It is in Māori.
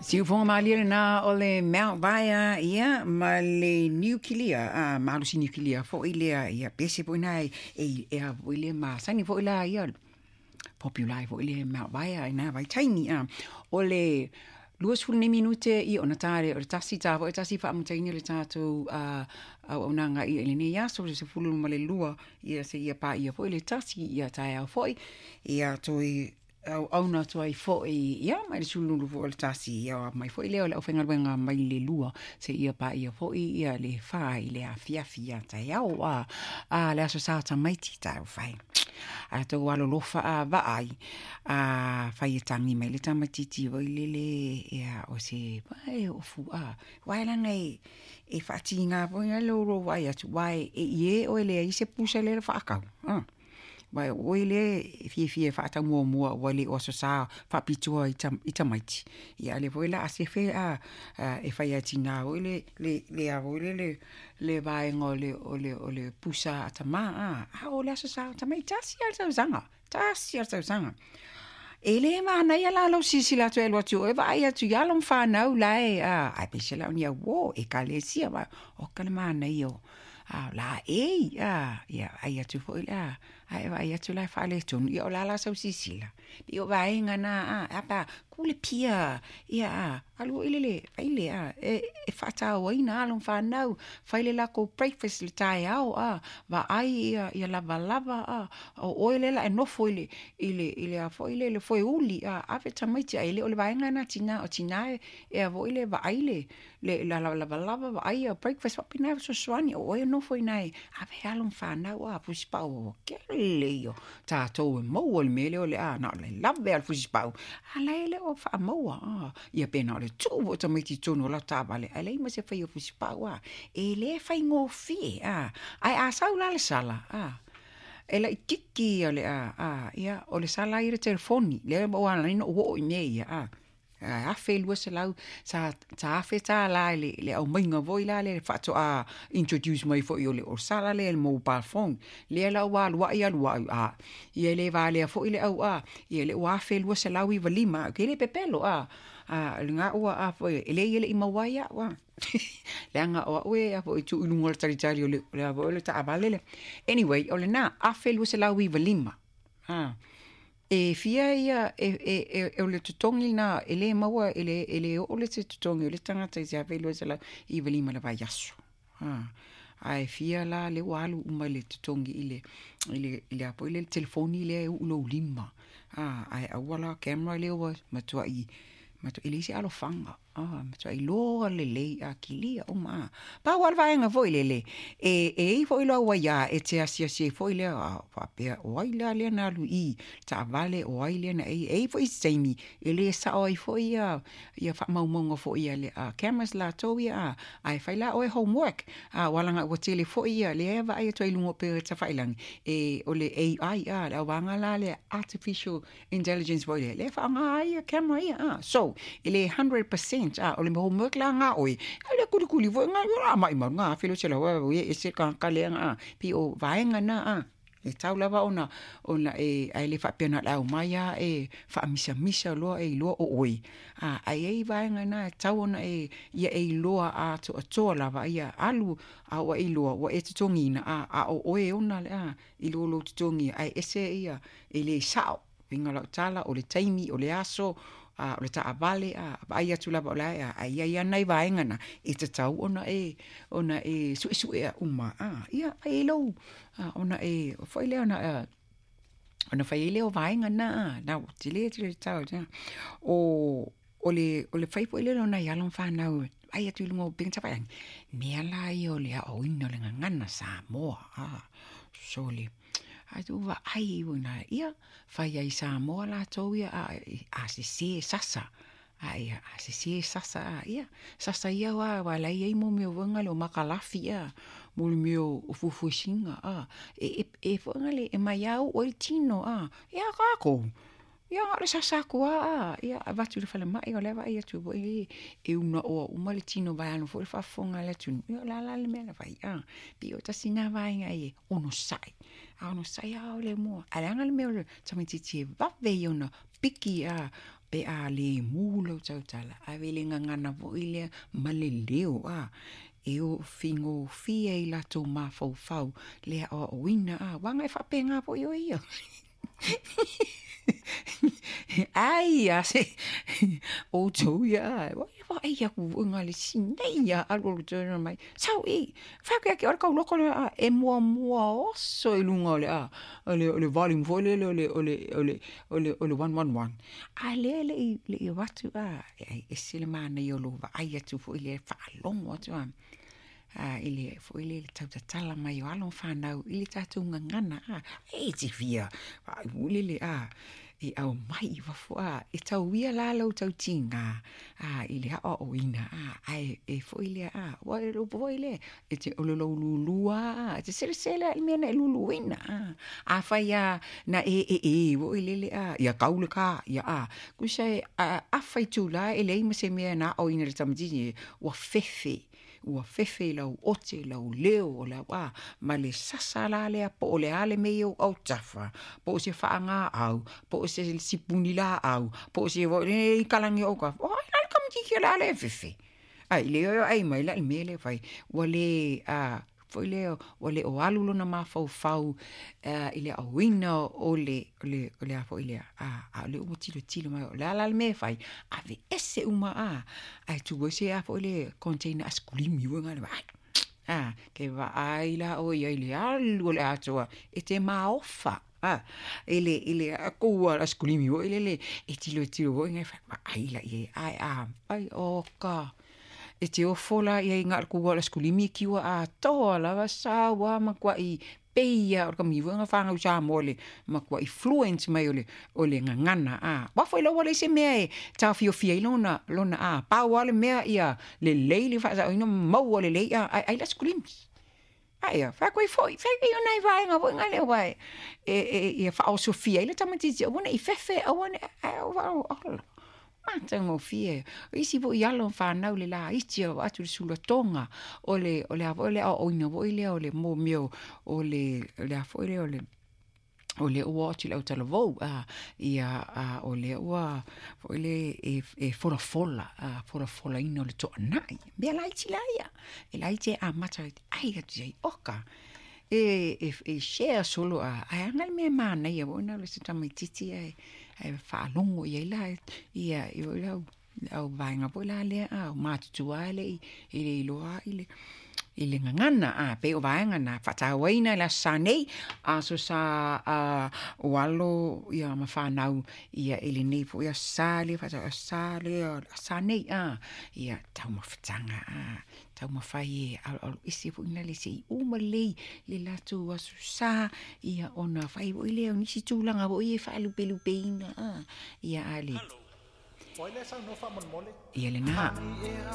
Siufonga malia na o le Mount Vaya ia ma le nuclear malusi nuclear fo ile ia pese po na e ile ma sani fo ile ia popular fo ile Mount Vaya na vai tiny o le luas fulne minute I ona tare o tasi ta fo tasi fa mutaini le tato o nanga I le ne ya so se fulu ma le lua ia se ia pa ia fo ile tasi ia tai au foi ia toi au na toi foi ia mai le sululu fo le tasi ia mai foi le o fenga wenga mai le lua se ia pa ia foi ia le fai le afia tai au le aso sa ta mai ti tai fai a to walo lofa va ai fai tangi mai le tamatiti o le ia o se vai o fu wai la nei e fatinga po ia lo ro vai atu vai e o le I se pusa le fa ka vai o le fie fa ta mo wale o so sa fa pitua ita maiti ia le voila a se fe e fai atina o le a o le vai ngole o le pusa ata ma o le so sa ta mai tasi al sa zanga ele ma na ia la lo sisila to elo tu e vai atu ya lo fa na ulai ai pe sela unia wo e kalesia va o kalma na io la ia ai atu fo ia ai atu la fa le ton io la so sisila io vai ngana apa kule pia ia alu ile e fata o ina lo fa na fa le la ko breakfast le tai au va ai ia lava o ile la no fo ile a fo ile le fo uli ave tamaiti ile o le vai ngana tina o tina e vo ile va ai le la lava va ai breakfast va pina so swani o no foi nai ave alon fa na wa puspa o ke le yo ta to mo o le mele o le na le lave al puspa ala ele o fa mo ia pena le tu o to meti tu no la ta vale ala I ma se fa yo puspa wa ele fa ngo fi ai a sa la le sala ela ikiki o le ia o le sala I le telefoni le o ana no o me ia a fe lua se lau sa fe ta la le au mainga voi la le fato introduce mai fo yo le o sala le mobile phone le la wa lua ia lua ia le va le fo ile au ia le wa fe lua se lau I valima ke le pepelo nga o fo ele I mawaya wa le nga o we fo tu lungo tari o le le ta avalele anyway o le na a fe lua se lau I valima e fia ia e o le tutongi na ele maua ele o le tutongi o le tangata I se avelo se la I velima le vai aso ai fia la le walu uma le tutongi ile apo ile telefoni le ulo lima ai awala camera le o matua ile se alo fanga matua I lo le akilia ma pa wal vai nga foi le e foi lo wa ya e te asia se foi le pa pe o ile le na lu I ta vale o ile na e foi semi ile sa o foi ya fa mau foi le cameras la to ya ai fai la o homework wala nga o tele foi ya le va ai to ilungo pe ta failang o le AI la wanga la le artificial intelligence foi le fa nga ai camera ya so ile 100% o le homework la nga oi ale kuli vo nga mai nga filo se la wa e se ka le nga pi o vai nga na e tau lava ona e ai le fa pena la maya e fa misa lo lo o oi ai vai nga na tau ona ia lo a to lava ia alu wa lo wa e tongi na o ona le I lo tongi ai ese ia ele sao vinga la tala o le taimi o le aso o le ta vale ai atu la bola ai nai vai ngana e te tau ona e su e uma ia ai lo ona e foi le ona fai le o vai ngana na tile tau o le fai po le ona ia lon fa na ai atu lungo ping ta pai me la o le o ino le ngana sa mo soli atu va ai una ia fai ai sa mo la to ia se sasa ia sasa ia wa la ia mo me wanga lo makalafi mo me o fufusinga e fongale e mai au o tino ia kako ia le sasa ko ia va tu le fala mai o leva ia tu e una o uma le tino vai ano fo fa fonga le tu ia la le mena vai pi o tasina vai ngai ono sai o le mo ala ngal me o tamiti ti va ve ona piki pe a le mulo tautala a vele ngana vo ile maleleo a e o fingo fia i lato mafau le a wina a wanga e whapenga po yo ia. Ai a se o tau ia wa ia ku nga le sinei ia algo tōna mai sau e whaka ke ora kau loko a e mua oso i lunga le a ole volume foi ole 111 a le watu a e sile mana i olo wa ai atu foi le whaalongo atu a ile foi le tautatala mai o alon whanau ile tatu ngangana e ti fia ulele e au mai wafua e tau wia la lau tau tinga ile o ina e foi le wa lo foi le e te lo lulua te sele i mena lulu ina fai na wo ile ya kaule ka ya ku sai fai tu la ele me se mena o ina le tamji wa fefe lau ote lau leo o la wa ma le sasa la le po le ale meo au tafa po se faanga au po se sipuni la au po se vo le kalangi o ka o la kam ti ke la le fefe ai le ai mai la mele fai wale foi le o alulo na mafau ile a wina ole a foi le le o tilo mai la me fai ave ese uma ai tu se a foi le container askulimi wanga vai ke va ai la o ia ile alu le atoa e te maofa ele a kua askulimi o ile e tilo wanga fai ai la ai oka e te ofola ia inga ku wala skulimi ki wa toa la sa wa makwa i peia o kami wanga fanga usa mole makwa influence mai ole ngana wa foi lo wale se me ta fio lona pa wale me ia le leili fa sa ino mo wale le ai la skulimi ai fa koi foi fa que nai vai nga wanga le vai e fa o sofia ile tamati ona i fefe ona Tango fie. Isi vo ialo whanau le la iti o atu le sula tonga. Ole o ina vo ile ole mo mio ole afo ile ole ua atu le au tala vau. Ole ua ile e fola ina ole toa nai. Mea la iti la ia. E la iti mata ai atu jai oka. E share solo ai angal me mana ia vo ina le se tamai titi ai whaalongo ia au vainga po la le mātutua le i loa i le ngangana pe o vainga na whatawaina la sanei so sa walo ia ma whanau ia ili nei po ia sale sanei ia tau mawhatanga tau mawhai al isi po ina le se umalei le latu asu sa ia ona whai po ileo nisi tūlanga po ia whaalupe ina ia ale ia le na